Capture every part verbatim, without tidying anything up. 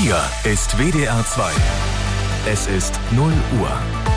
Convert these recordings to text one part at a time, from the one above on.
Hier ist W D R zwei. Es ist null Uhr.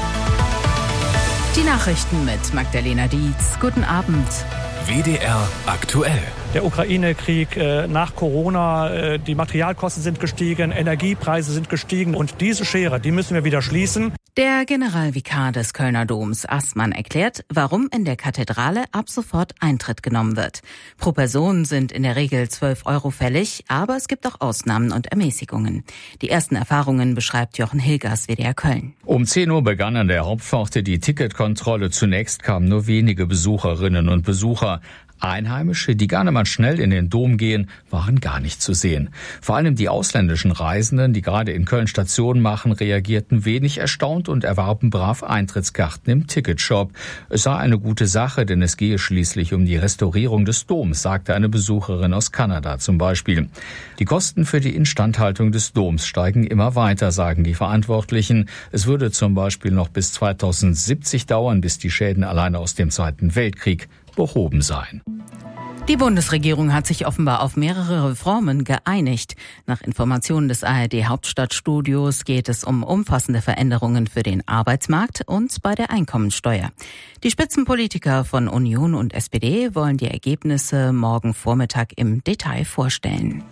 Die Nachrichten mit Magdalena Dietz. Guten Abend. W D R aktuell. Der Ukraine-Krieg äh, nach Corona, äh, die Materialkosten sind gestiegen, Energiepreise sind gestiegen und diese Schere, die müssen wir wieder schließen. Der Generalvikar des Kölner Doms, Assmann, erklärt, warum in der Kathedrale ab sofort Eintritt genommen wird. Pro Person sind in der Regel zwölf Euro fällig, aber es gibt auch Ausnahmen und Ermäßigungen. Die ersten Erfahrungen beschreibt Jochen Hilgers, W D R Köln. Um zehn Uhr begann an der Hauptpforte die Ticketkontrolle. Zunächst kamen nur wenige Besucherinnen und Besucher. Einheimische, die gerne mal schnell in den Dom gehen, waren gar nicht zu sehen. Vor allem die ausländischen Reisenden, die gerade in Köln Station machen, reagierten wenig erstaunt und erwarben brav Eintrittskarten im Ticketshop. Es sei eine gute Sache, denn es gehe schließlich um die Restaurierung des Doms, sagte eine Besucherin aus Kanada zum Beispiel. Die Kosten für die Instandhaltung des Doms steigen immer weiter, sagen die Verantwortlichen. Es würde zum Beispiel noch bis zweitausendsiebzig dauern, bis die Schäden alleine aus dem Zweiten Weltkrieg behoben seien. Die Bundesregierung hat sich offenbar auf mehrere Reformen geeinigt. Nach Informationen des A R D-Hauptstadtstudios geht es um umfassende Veränderungen für den Arbeitsmarkt und bei der Einkommensteuer. Die Spitzenpolitiker von Union und S P D wollen die Ergebnisse morgen Vormittag im Detail vorstellen.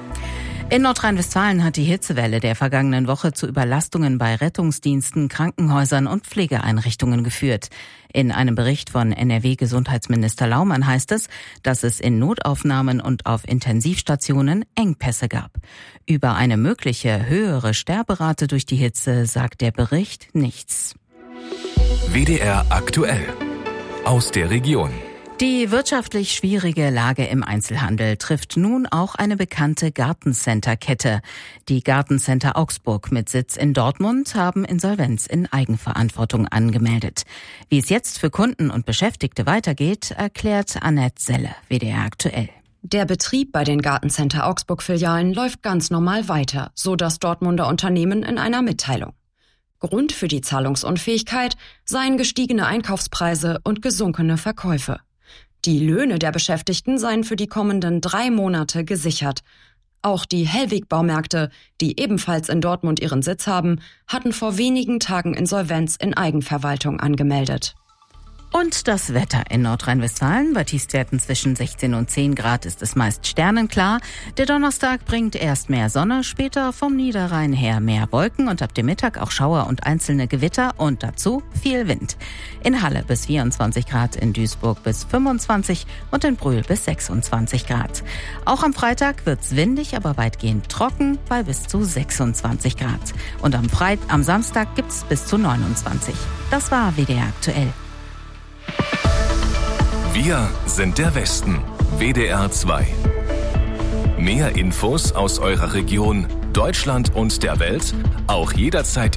In Nordrhein-Westfalen hat die Hitzewelle der vergangenen Woche zu Überlastungen bei Rettungsdiensten, Krankenhäusern und Pflegeeinrichtungen geführt. In einem Bericht von N R W-Gesundheitsminister Laumann heißt es, dass es in Notaufnahmen und auf Intensivstationen Engpässe gab. Über eine mögliche höhere Sterberate durch die Hitze sagt der Bericht nichts. W D R aktuell. Aus der Region. Die wirtschaftlich schwierige Lage im Einzelhandel trifft nun auch eine bekannte Gartencenter-Kette. Die Gartencenter Augsburg mit Sitz in Dortmund haben Insolvenz in Eigenverantwortung angemeldet. Wie es jetzt für Kunden und Beschäftigte weitergeht, erklärt Annette Selle, W D R aktuell. Der Betrieb bei den Gartencenter Augsburg-Filialen läuft ganz normal weiter, so das Dortmunder Unternehmen in einer Mitteilung. Grund für die Zahlungsunfähigkeit seien gestiegene Einkaufspreise und gesunkene Verkäufe. Die Löhne der Beschäftigten seien für die kommenden drei Monate gesichert. Auch die Hellwig-Baumärkte, die ebenfalls in Dortmund ihren Sitz haben, hatten vor wenigen Tagen Insolvenz in Eigenverwaltung angemeldet. Und das Wetter in Nordrhein-Westfalen. Bei Tiefstwerten zwischen sechzehn und zehn Grad ist es meist sternenklar. Der Donnerstag bringt erst mehr Sonne, später vom Niederrhein her mehr Wolken und ab dem Mittag auch Schauer und einzelne Gewitter und dazu viel Wind. In Halle bis vierundzwanzig Grad, in Duisburg bis fünfundzwanzig und in Brühl bis sechsundzwanzig Grad. Auch am Freitag wird's windig, aber weitgehend trocken bei bis zu sechsundzwanzig Grad. Und am Freit- am Samstag gibt's bis zu neunundzwanzig. Das war W D R aktuell. Wir sind der Westen. W D R zwei. Mehr Infos aus eurer Region, Deutschland und der Welt, auch jederzeit